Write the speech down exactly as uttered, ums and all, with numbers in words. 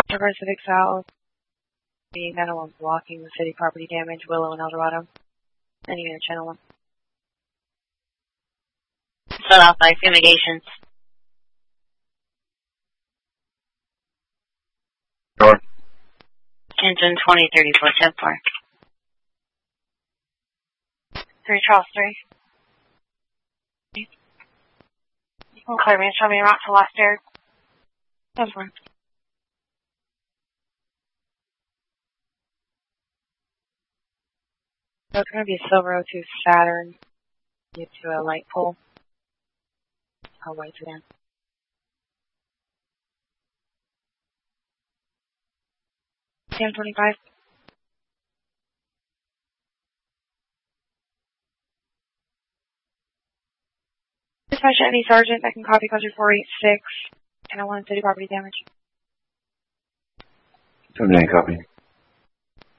River Civic South. Being nine oh one blocking the city property damage, Willow and El Dorado. And even channel one. Set off by fumigations. North. Engine twenty thirty-four, ten four. Three Charles three. You can clear me and show me your route to last air. That's fine. So it's going to be a Silver oh two Saturn. Get to a light pole. I'll wait for them. ten twenty-five. Dispatch any sergeant that can copy code four eight six. And I want city property damage. seventy-nine copy.